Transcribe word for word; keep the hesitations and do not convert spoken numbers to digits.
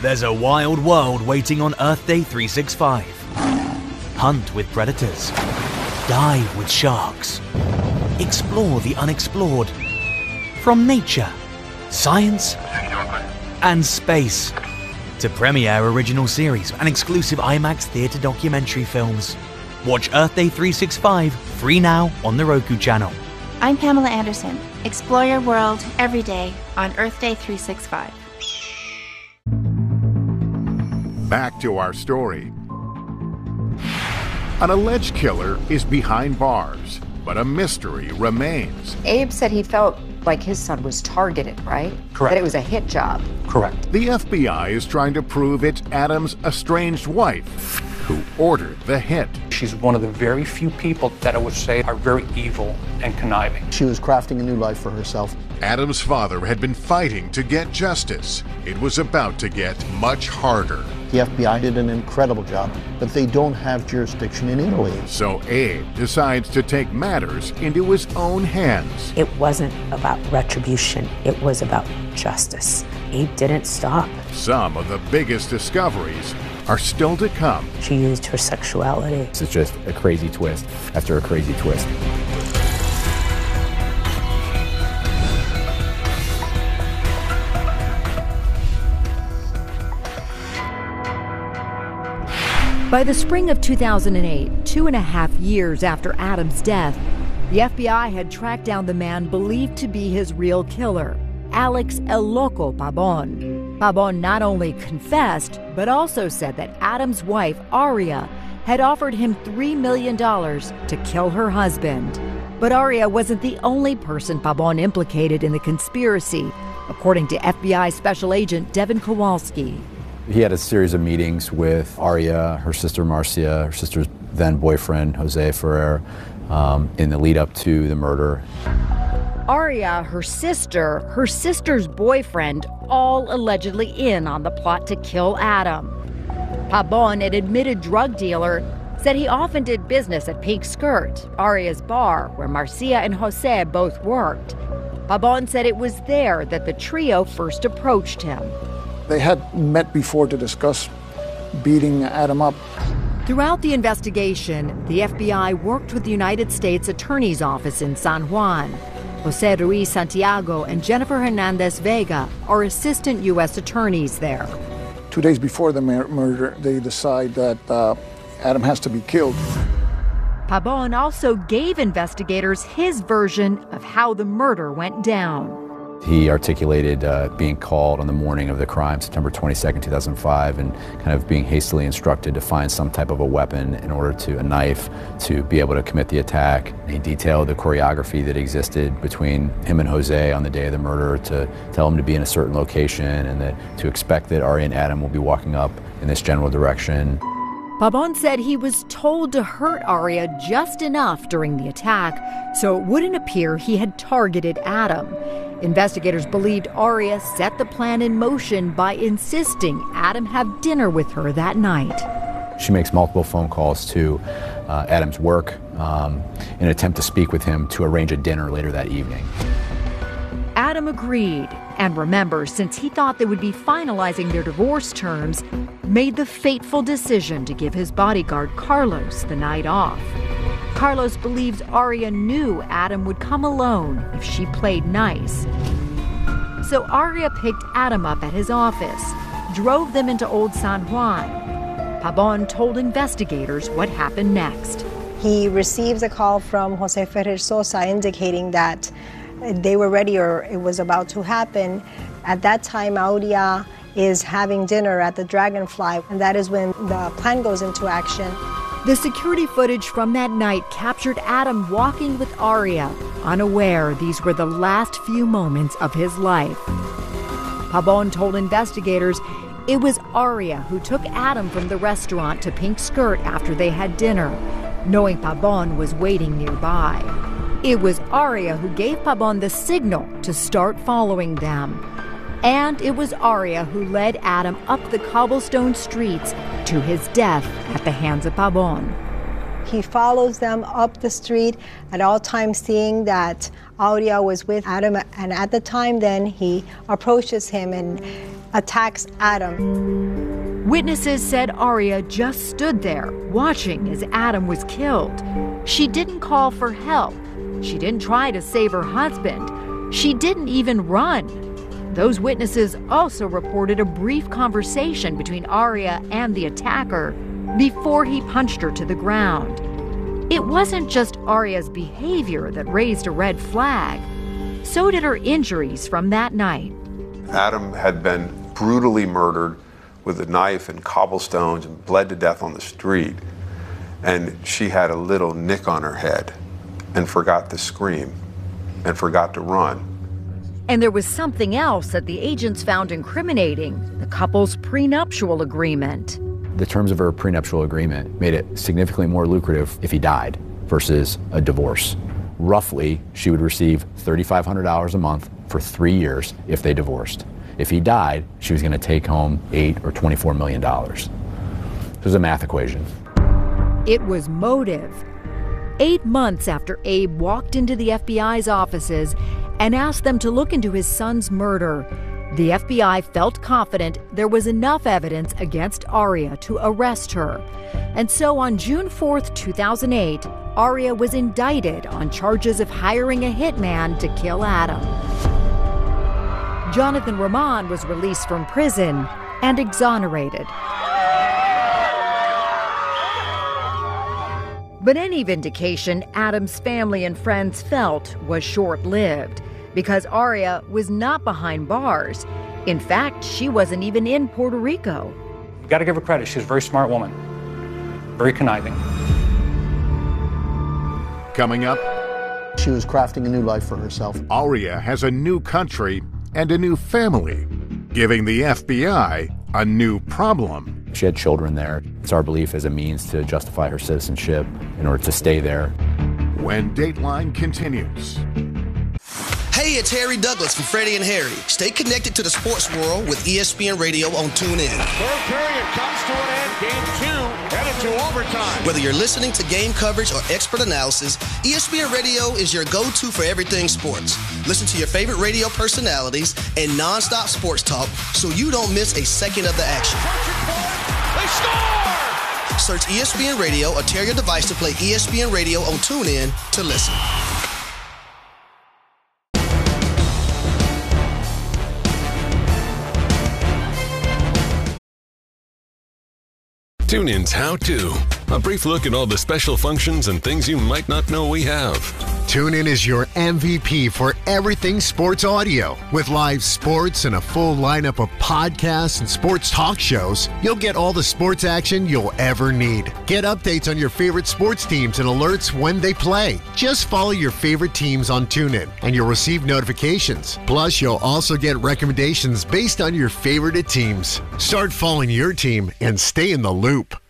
There's a wild world waiting on Earth Day three sixty-five. Hunt with predators. Dive with sharks. Explore the unexplored. From nature, science, and space to premiere original series and exclusive IMAX theatre documentary films. Watch Earth Day three sixty-five free now on the Roku channel. I'm Pamela Anderson. Explore your world every day on Earth Day three sixty-five. Back to our story. An alleged killer is behind bars, but a mystery remains. Abe said he felt like his son was targeted, right? Correct. That it was a hit job. Correct. The F B I is trying to prove it's Adam's estranged wife who ordered the hit. She's one of the very few people that I would say are very evil and conniving. She was crafting a new life for herself. Adam's father had been fighting to get justice. It was about to get much harder. The F B I did an incredible job, but they don't have jurisdiction in Italy. So Abe decides to take matters into his own hands. It wasn't about retribution. It was about justice. Abe didn't stop. Some of the biggest discoveries are still to come. She used her sexuality. It's just a crazy twist after a crazy twist. By the spring of two thousand eight, two and a half years after Adam's death, the F B I had tracked down the man believed to be his real killer, Alex El Loco Pabon. Pabon not only confessed, but also said that Adam's wife, Aria, had offered him three million dollars to kill her husband. But Aria wasn't the only person Pabon implicated in the conspiracy, according to F B I Special Agent Devin Kowalski. He had a series of meetings with Aria, her sister Marcia, her sister's then boyfriend, Jose Ferrer, um, in the lead up to the murder. Aria, her sister, her sister's boyfriend, all allegedly in on the plot to kill Adam. Pabon, an admitted drug dealer, said he often did business at Pink Skirt, Aria's bar, where Marcia and Jose both worked. Pabon said it was there that the trio first approached him. They had met before to discuss beating Adam up. Throughout the investigation, the F B I worked with the United States Attorney's Office in San Juan. Jose Ruiz Santiago and Jennifer Hernandez Vega are assistant U S attorneys there. Two days before the mur- murder, they decide that uh, Adam has to be killed. Pabon also gave investigators his version of how the murder went down. He articulated uh, being called on the morning of the crime, September twenty-second, two thousand five, and kind of being hastily instructed to find some type of a weapon in order to, a knife, to be able to commit the attack. He detailed the choreography that existed between him and Jose on the day of the murder to tell him to be in a certain location and that to expect that Aria and Adam will be walking up in this general direction. Pabon said he was told to hurt Aria just enough during the attack so it wouldn't appear he had targeted Adam. Investigators believed Aria set the plan in motion by insisting Adam have dinner with her that night. She makes multiple phone calls to uh, Adam's work um, in an attempt to speak with him to arrange a dinner later that evening. Adam agreed, and remember, since he thought they would be finalizing their divorce terms, made the fateful decision to give his bodyguard Carlos the night off. Carlos believes Aria knew Adam would come alone if she played nice. So Aria picked Adam up at his office, drove them into Old San Juan. Pabon told investigators what happened next. He receives a call from Jose Ferrer Sosa indicating that they were ready or it was about to happen. At that time, Aurea is having dinner at the Dragonfly, and that is when the plan goes into action. The security footage from that night captured Adam walking with Aria, unaware these were the last few moments of his life. Pabon told investigators it was Aria who took Adam from the restaurant to Pink Skirt after they had dinner, knowing Pabon was waiting nearby. It was Aria who gave Pabon the signal to start following them. And it was Aria who led Adam up the cobblestone streets to his death at the hands of Pabon. He follows them up the street, at all times seeing that Aurea was with Adam, and at the time then he approaches him and attacks Adam. Witnesses said Aria just stood there, watching as Adam was killed. She didn't call for help. She didn't try to save her husband. She didn't even run. Those witnesses also reported a brief conversation between Aria and the attacker before he punched her to the ground. It wasn't just Aria's behavior that raised a red flag. So did her injuries from that night. Adam had been brutally murdered with a knife and cobblestones and bled to death on the street. And she had a little nick on her head and forgot to scream and forgot to run. And there was something else that the agents found incriminating, the couple's prenuptial agreement. The terms of her prenuptial agreement made it significantly more lucrative if he died versus a divorce. Roughly, she would receive three thousand five hundred dollars a month for three years if they divorced. If he died, she was going to take home eight or twenty-four million dollars. It was a math equation. It was motive. Eight months after Abe walked into the F B I's offices and asked them to look into his son's murder, the F B I felt confident there was enough evidence against Aria to arrest her. And so on June fourth, two thousand eight, Aria was indicted on charges of hiring a hitman to kill Adam. Jonathan Rahman was released from prison and exonerated. But any vindication Adam's family and friends felt was short-lived because Aria was not behind bars. In fact, she wasn't even in Puerto Rico. You got to give her credit. She's a very smart woman, very conniving. Coming up, she was crafting a new life for herself. Aria has a new country and a new family, giving the F B I a new problem. She had children there. It's our belief as a means to justify her citizenship in order to stay there. When Dateline continues. Hey, it's Harry Douglas from Freddie and Harry. Stay connected to the sports world with E S P N Radio on TuneIn. Third period comes to an end. Game two headed to overtime. Whether you're listening to game coverage or expert analysis, E S P N Radio is your go-to for everything sports. Listen to your favorite radio personalities and nonstop sports talk so you don't miss a second of the action. They score! Search E S P N Radio or tell your device to play E S P N Radio on TuneIn to listen. TuneIn's How To. A brief look at all the special functions and things you might not know we have. TuneIn is your M V P for everything sports audio. With live sports and a full lineup of podcasts and sports talk shows, you'll get all the sports action you'll ever need. Get updates on your favorite sports teams and alerts when they play. Just follow your favorite teams on TuneIn and you'll receive notifications. Plus, you'll also get recommendations based on your favorite teams. Start following your team and stay in the loop.